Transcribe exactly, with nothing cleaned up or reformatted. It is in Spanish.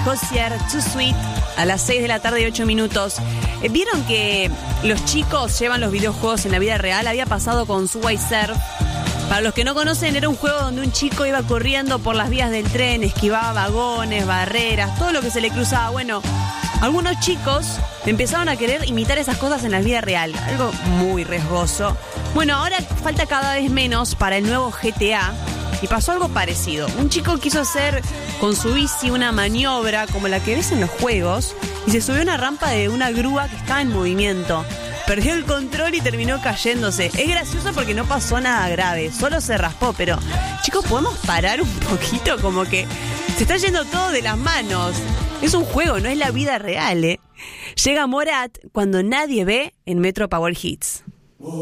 Hozier, Too Sweet, a las seis de la tarde y ocho minutos. Eh, ¿Vieron que los chicos llevan los videojuegos en la vida real? Había pasado con Subway Surf. Para los que no conocen, era un juego donde un chico iba corriendo por las vías del tren, esquivaba vagones, barreras, todo lo que se le cruzaba. Bueno, algunos chicos empezaron a querer imitar esas cosas en la vida real, algo muy riesgoso. Bueno, ahora falta cada vez menos para el nuevo G T A y pasó algo parecido. Un chico quiso hacer con su bici una maniobra como la que ves en los juegos y se subió a una rampa de una grúa que estaba en movimiento. Perdió el control y terminó cayéndose. Es gracioso porque no pasó nada grave, solo se raspó, pero chicos, ¿podemos parar un poquito? Como que se está yendo todo de las manos. Es un juego, no es la vida real, ¿eh? Llega Morat cuando nadie ve en Metro Power Hits.